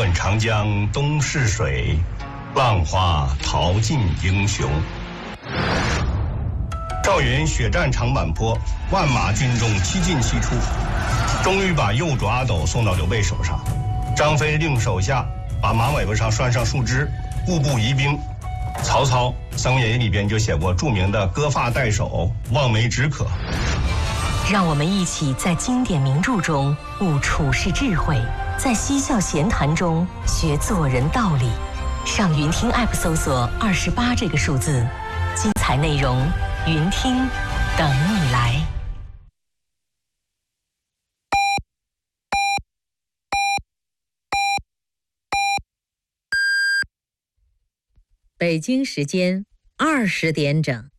愿长江东逝水，浪花淘尽英雄。赵云血战长坂坡，万马军中七进七出，终于把右主阿斗送到刘备手上。张飞令手下把马尾巴上拴上树枝，固步疑兵。曹操《三国演义》里边就写过著名的割发代首，望梅止渴。 让我们一起在经典名著中悟处世智慧，在嬉笑闲谈中学做人道理。上云听 App 搜索28这个数字，精彩内容云听等你来。 北京时间20点整。